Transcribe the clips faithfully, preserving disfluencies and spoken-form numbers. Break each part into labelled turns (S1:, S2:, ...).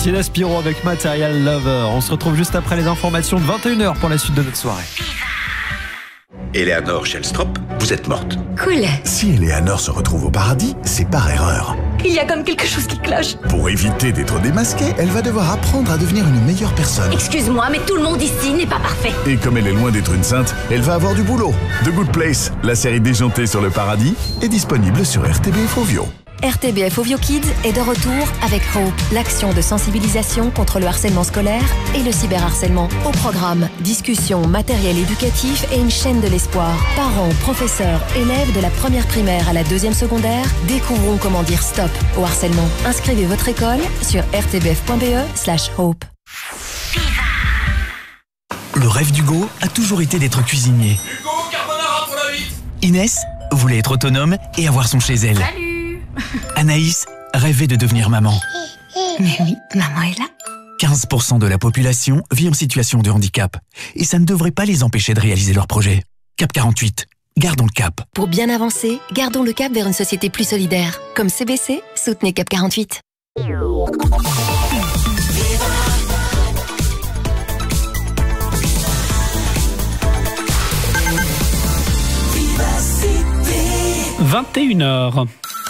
S1: Gina Spiro avec Material Lover. On se retrouve juste après les informations de vingt et une heures pour la suite de notre soirée.
S2: Eleanor Shellstrop, vous êtes morte.
S3: Cool.
S4: Si Eleanor se retrouve au paradis, c'est par erreur.
S3: Il y a comme quelque chose qui cloche.
S4: Pour éviter d'être démasquée, elle va devoir apprendre à devenir une meilleure personne.
S3: Excuse-moi, mais tout le monde ici n'est pas parfait.
S4: Et comme elle est loin d'être une sainte, elle va avoir du boulot. The Good Place, la série déjantée sur le paradis, est disponible sur R T B F Ovio.
S5: R T B F Ovio Kids est de retour avec Hope, l'action de sensibilisation contre le harcèlement scolaire et le cyberharcèlement. Au programme, discussion, matériel éducatif et une chaîne de l'espoir. Parents, professeurs, élèves de la première primaire à la deuxième secondaire, découvrons comment dire stop au harcèlement. Inscrivez votre école sur r t b f point b e slash hope.
S6: Le rêve d'Hugo a toujours été d'être cuisinier.
S7: Hugo, carbonara pour la vite.
S6: Inès voulait être autonome et avoir son chez elle.
S3: Salut.
S6: Anaïs rêvait de devenir maman.
S3: Mais oui, maman est là.
S6: quinze pour cent de la population vit en situation de handicap. Et ça ne devrait pas les empêcher de réaliser leurs projets. Cap quarante-huit, gardons le cap.
S5: Pour bien avancer, gardons le cap vers une société plus solidaire. Comme C B C, soutenez Cap quarante-huit.
S8: vingt et une heures.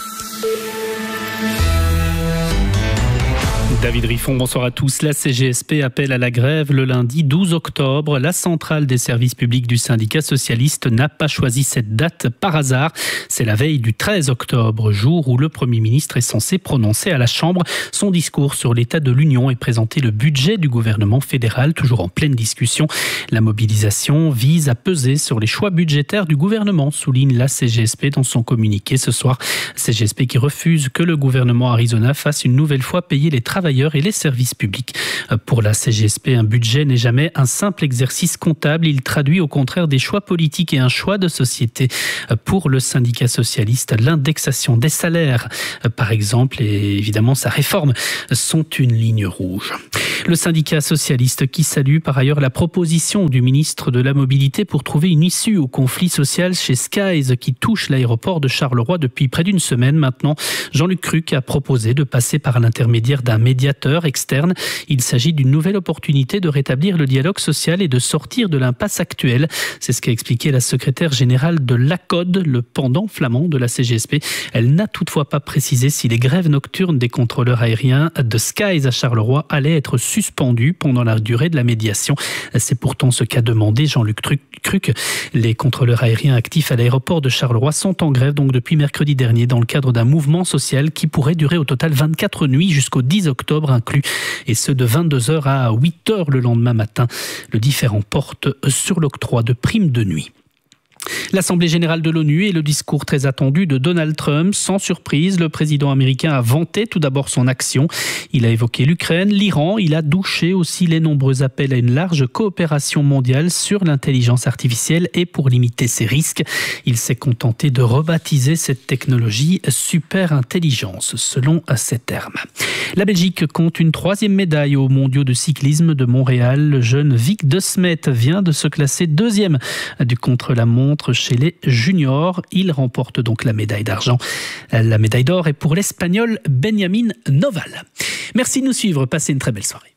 S8: David Riffon, bonsoir à tous. La C G S P appelle à la grève le lundi douze octobre. La centrale des services publics du syndicat socialiste n'a pas choisi cette date par hasard. C'est la veille du treize octobre, jour où le Premier ministre est censé prononcer à la Chambre son discours sur l'état de l'Union et présenter le budget du gouvernement fédéral, toujours en pleine discussion. La mobilisation vise à peser sur les choix budgétaires du gouvernement, souligne la C G S P dans son communiqué ce soir. C G S P qui refuse que le gouvernement Arizona fasse une nouvelle fois payer les travailleurs et les services publics. Pour la C G S P, un budget n'est jamais un simple exercice comptable. Il traduit au contraire des choix politiques et un choix de société. Pour le syndicat socialiste, l'indexation des salaires, par exemple, et évidemment sa réforme, sont une ligne rouge. Le syndicat socialiste qui salue par ailleurs la proposition du ministre de la Mobilité pour trouver une issue au conflit social chez Skies qui touche l'aéroport de Charleroi depuis près d'une semaine maintenant. Jean-Luc Cruc a proposé de passer par l'intermédiaire d'un médiateur externe. Il s'agit d'une nouvelle opportunité de rétablir le dialogue social et de sortir de l'impasse actuelle. C'est ce qu'a expliqué la secrétaire générale de l'A C O D, le pendant flamand de la C G S P. Elle n'a toutefois pas précisé si les grèves nocturnes des contrôleurs aériens de Skies à Charleroi allaient être suspendues pendant la durée de la médiation. C'est pourtant ce qu'a demandé Jean-Luc Cruc. Les contrôleurs aériens actifs à l'aéroport de Charleroi sont en grève donc depuis mercredi dernier dans le cadre d'un mouvement social qui pourrait durer au total vingt-quatre nuits jusqu'au dix octobre inclus, et ce de vingt-deux heures à huit heures le lendemain matin. Le différend porte sur l'octroi de primes de nuit. L'Assemblée générale de l'ONU et le discours très attendu de Donald Trump. Sans surprise, le président américain a vanté tout d'abord son action. Il a évoqué l'Ukraine, l'Iran. Il a douché aussi les nombreux appels à une large coopération mondiale sur l'intelligence artificielle et pour limiter ses risques. Il s'est contenté de rebaptiser cette technologie super-intelligence, selon ses termes. La Belgique compte une troisième médaille aux mondiaux de cyclisme de Montréal. Le jeune Vic de Smet vient de se classer deuxième du contre-la-montre chez les juniors. Il remporte donc la médaille d'argent. La médaille d'or est pour l'Espagnol Benjamin Noval. Merci de nous suivre. Passez une très belle soirée.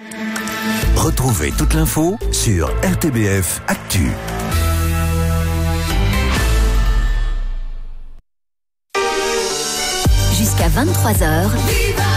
S9: Retrouvez toute l'info sur R T B F Actu.
S5: Jusqu'à vingt-trois heures.